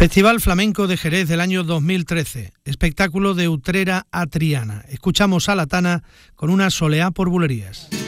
Festival Flamenco de Jerez del año 2013, espectáculo de Utrera a Triana. Escuchamos a La Tana con una soleá por bulerías.